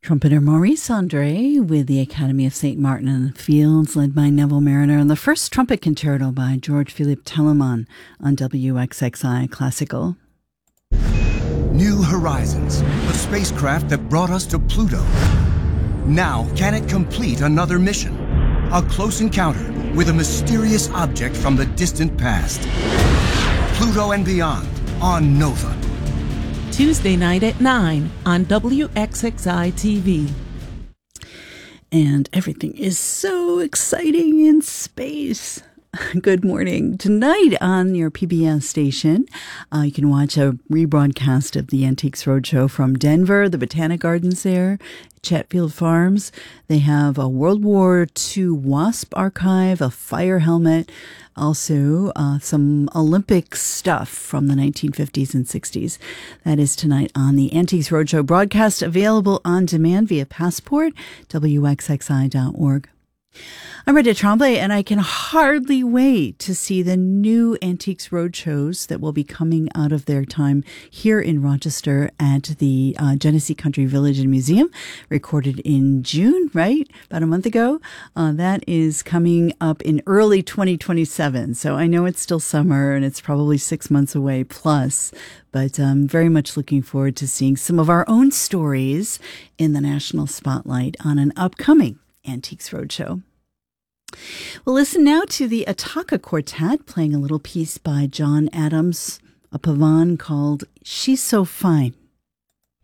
Trumpeter Maurice Andre with the Academy of St. Martin in the Fields, led by Neville Marriner, and the first trumpet concerto by George Philippe Telemann on WXXI Classical. New Horizons, the spacecraft that brought us to Pluto. Now, can it complete another mission? A close encounter with a mysterious object from the distant past. Pluto and Beyond on Nova. Tuesday night at 9 on WXXI TV. And everything is so exciting in space. Good morning. Tonight on your PBS station, you can watch a rebroadcast of the Antiques Roadshow from Denver, the Botanic Gardens there, Chatfield Farms. They have a World War II WASP archive, a fire helmet, also some Olympic stuff from the 1950s and 60s. That is tonight on the Antiques Roadshow broadcast, available on demand via Passport, WXXI.org. I'm Rita Tremblay, and I can hardly wait to see the new Antiques Roadshows that will be coming out of their time here in Rochester at the Genesee Country Village and Museum, recorded in June, right? About a month ago. That is coming up in early 2027. So I know it's still summer and it's probably 6 months away plus, but I'm very much looking forward to seeing some of our own stories in the national spotlight on an upcoming Antiques Roadshow. We'll listen now to the Ataka Quartet playing a little piece by John Adams, a pavane called She's So Fine.